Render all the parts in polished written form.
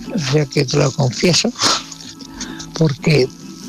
o sea que te lo confieso, porque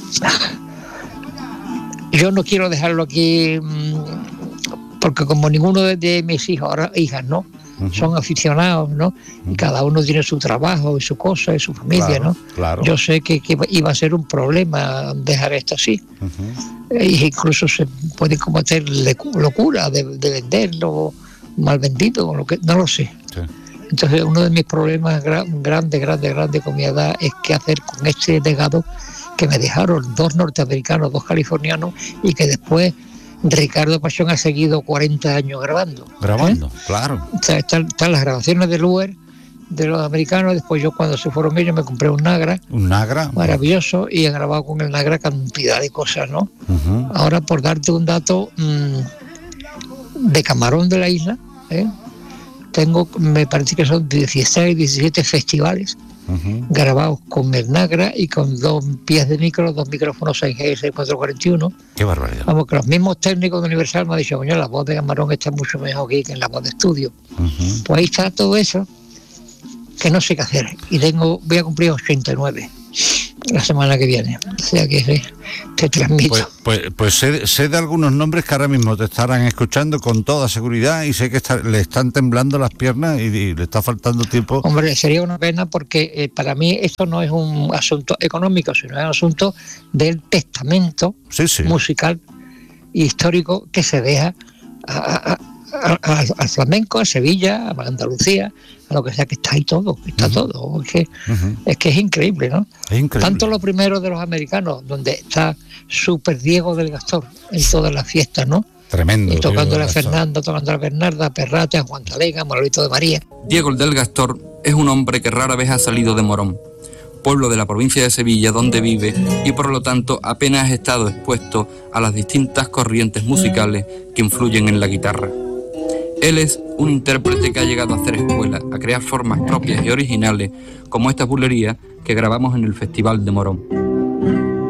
yo no quiero dejarlo aquí, porque como ninguno de mis hijos, ahora hijas, ¿no? Son aficionados, ¿no? Y cada uno tiene su trabajo y su cosa y su familia, claro, ¿no? Claro. Yo sé que iba a ser un problema dejar esto así. E incluso se puede cometer locura de venderlo mal vendido, o lo que, no lo sé. Sí. Entonces uno de mis problemas grande con mi edad es qué hacer con este legado que me dejaron 2 norteamericanos, 2 californianos, y que después Ricardo Pachón ha seguido 40 años grabando. Claro. O sea, están las grabaciones de Luer, de los americanos. Después yo, cuando se fueron ellos, me compré un Nagra maravilloso, y he grabado con el Nagra cantidad de cosas, ¿no? Ahora, por darte un dato, de Camarón de la Isla, tengo, me parece que son 16, 17 festivales grabados con el Nagra y con 2 pies de micro, 2 micrófonos 6G 441. Qué barbaridad. Vamos, que los mismos técnicos de Universal me han dicho, coño, la voz de Camarón está mucho mejor que en la voz de estudio. Pues ahí está todo eso, que no sé qué hacer. Y voy a cumplir 89 la semana que viene. O sea que te transmito. Pues sé de algunos nombres que ahora mismo te estarán escuchando con toda seguridad, y sé que le están temblando las piernas y le está faltando tiempo. Hombre, sería una pena, porque para mí esto no es un asunto económico, sino es un asunto del testamento musical e histórico que se deja al flamenco, a Sevilla, a Andalucía, a lo que sea, que está ahí todo, todo. Es que es increíble, ¿no? Es increíble. Tanto lo primero de los americanos, donde está Super Diego del Gastor en todas las fiestas, ¿no? Tremendo. Y tocándole a Fernando, tocándole a Bernarda, a Perrate, a Juan Talega, a Manolito de María. Diego el del Gastor es un hombre que rara vez ha salido de Morón, pueblo de la provincia de Sevilla donde vive, y por lo tanto apenas ha estado expuesto a las distintas corrientes musicales que influyen en la guitarra. Él es un intérprete que ha llegado a hacer escuela, a crear formas propias y originales, como esta bulería que grabamos en el Festival de Morón.